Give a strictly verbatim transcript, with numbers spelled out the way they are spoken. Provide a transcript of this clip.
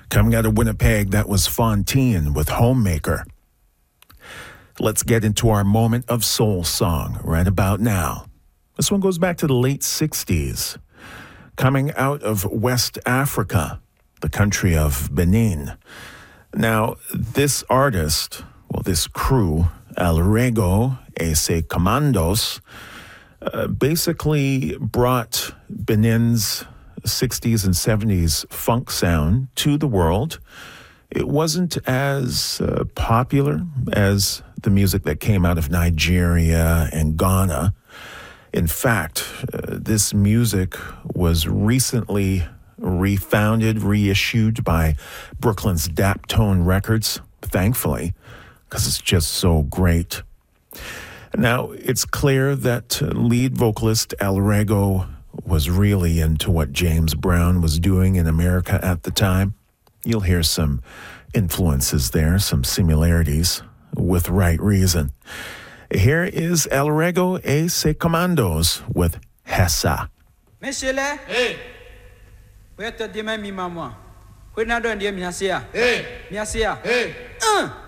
Coming out of Winnipeg, that was Fontaine with Homemaker. Let's get into our moment of soul song right about now. This one goes back to the late sixties. Coming out of West Africa, the country of Benin. Now, this artist, well, this crew, El Rego et ses Commandos, uh, basically brought Benin's sixties and seventies funk sound to the world. It wasn't as uh, popular as the music that came out of Nigeria and Ghana. In fact, uh, this music was recently refounded, reissued by Brooklyn's Daptone Records, thankfully, because it's just so great. Now, it's clear that uh, lead vocalist El Rego was really into what James Brown was doing in America at the time. You'll hear some influences there, some similarities, with right reason. Here is El Rego et ses Commandos with Hessa. Meshele, Hey, where to demand me, mama? Where not doing the Miasia? hey, Miasia. hey. Uh!